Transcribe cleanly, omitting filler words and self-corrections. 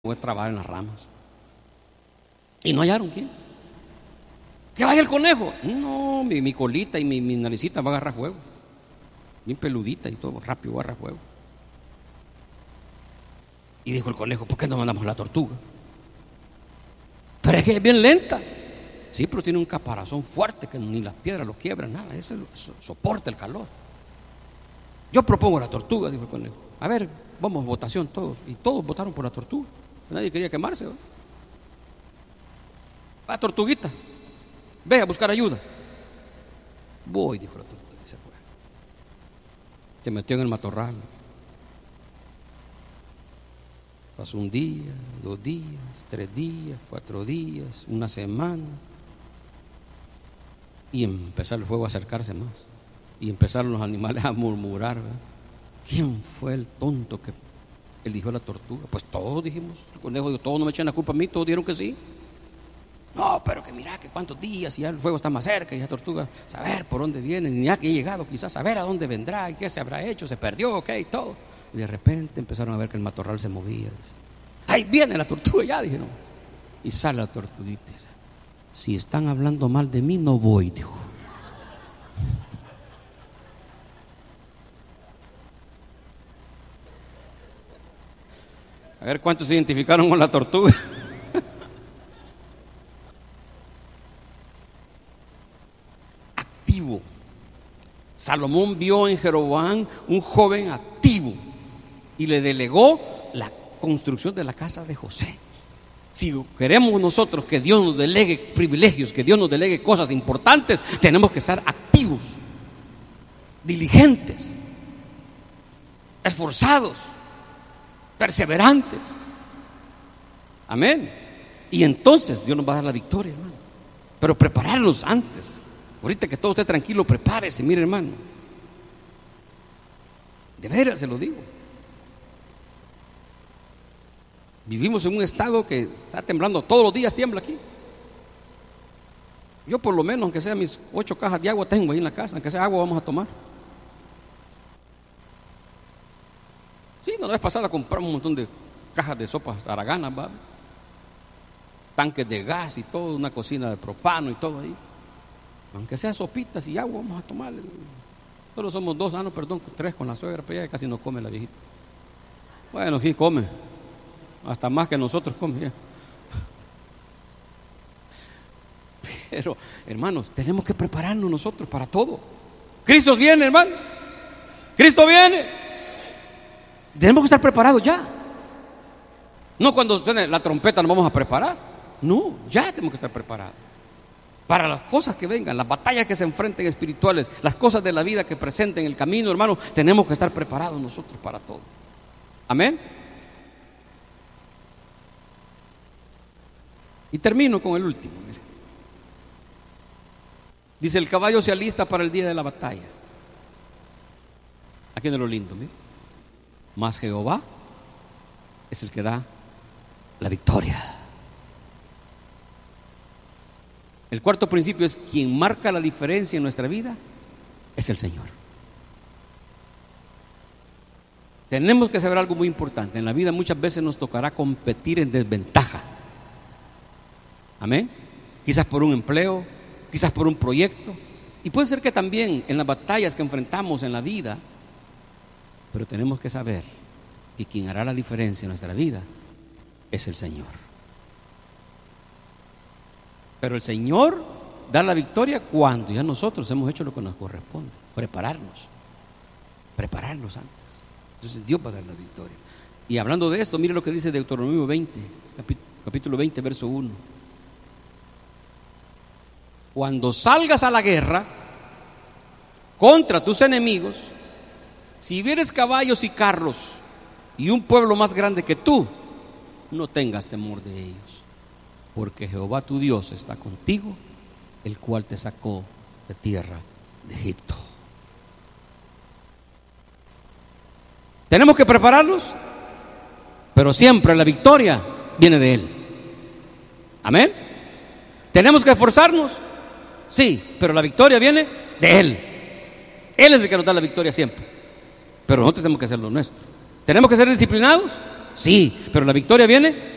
voy a trabajar en las ramas. Y no hallaron quién. Que vaya el conejo. No, mi colita y mi naricita va a agarrar fuego. Bien peludita y todo, rápido va a agarrar fuego. Y dijo el conejo, ¿por qué no mandamos a la tortuga? Pero es que es bien lenta. Sí, pero tiene un caparazón fuerte que ni las piedras lo quiebran, nada. Ese soporta el calor. Yo propongo la tortuga, dijo el conejo. A ver, vamos a votación todos. Y todos votaron por la tortuga. Nadie quería quemarse, ¿no? La tortuguita, ve a buscar ayuda. Voy, dijo la tortuga, y se fue. Se metió en el matorral. Pasó un día, 2 días, 3 días, 4 días, una semana. Y empezó el fuego a acercarse más. Y empezaron los animales a murmurar, ¿verdad? ¿Quién fue el tonto que eligió la tortuga? Pues todos dijimos, el conejo dijo, todos no me echan la culpa a mí, todos dijeron que sí. No, pero que mira que cuántos días y ya el fuego está más cerca y la tortuga, saber por dónde viene, ni ya que he llegado, quizás saber a dónde vendrá y qué se habrá hecho, se perdió, ok, todo. Y de repente empezaron a ver que el matorral se movía. Dice, ahí viene la tortuga ya, dijeron. Y sale la tortuguita. Dice, si están hablando mal de mí, no voy, dijo. A ver cuántos se identificaron con la tortuga. Activo. Salomón vio en Jeroboam un joven activo y le delegó la construcción de la casa de José. Si queremos nosotros que Dios nos delegue privilegios, que Dios nos delegue cosas importantes, tenemos que estar activos, diligentes, esforzados, perseverantes. Amén. Y entonces Dios nos va a dar la victoria, hermano. Pero prepararnos antes. Ahorita que todo esté tranquilo, prepárese, mire, hermano. De veras se lo digo. Vivimos en un estado que está temblando, todos los días tiembla aquí. Yo por lo menos, aunque sea mis 8 cajas de agua tengo ahí en la casa, aunque sea agua vamos a tomar. Sí, no, la vez pasada compramos un montón de cajas de sopas haraganas, ¿va? Tanques de gas y todo, una cocina de propano y todo ahí. Aunque sea sopitas y agua vamos a tomar. Solo somos 2, 3 con la suegra, pero ya casi no come la viejita. Bueno, sí come. Hasta más que nosotros come ya. Pero, hermanos, tenemos que prepararnos nosotros para todo. Cristo viene, hermano. Cristo viene. Tenemos que estar preparados ya. No cuando suene la trompeta nos vamos a preparar. No, ya tenemos que estar preparados. Para las cosas que vengan, las batallas que se enfrenten espirituales, las cosas de la vida que presenten el camino, hermano, tenemos que estar preparados nosotros para todo. Amén. Y termino con el último. Mire. Dice, el caballo se alista para el día de la batalla. Aquí es lo lindo, mire. Mas Jehová es el que da la victoria. El cuarto principio es, quien marca la diferencia en nuestra vida es el Señor. Tenemos que saber algo muy importante. En la vida muchas veces nos tocará competir en desventaja. Amén. Quizás por un empleo, quizás por un proyecto. Y puede ser que también en las batallas que enfrentamos en la vida. Pero tenemos que saber que quien hará la diferencia en nuestra vida es el Señor. Pero el Señor da la victoria cuando ya nosotros hemos hecho lo que nos corresponde. Prepararnos antes. Entonces Dios va a dar la victoria. Y hablando de esto, mire lo que dice Deuteronomio 20, capítulo 20, verso 1. Cuando salgas a la guerra contra tus enemigos, si vieres caballos y carros y un pueblo más grande que tú, no tengas temor de ellos, porque Jehová tu Dios está contigo, el cual te sacó de tierra de Egipto. Tenemos que prepararnos, pero siempre la victoria viene de Él. Amén. Tenemos que esforzarnos, sí, pero la victoria viene de Él. Él es el que nos da la victoria siempre, pero nosotros tenemos que hacer lo nuestro. ¿Tenemos que ser disciplinados? Sí, pero la victoria viene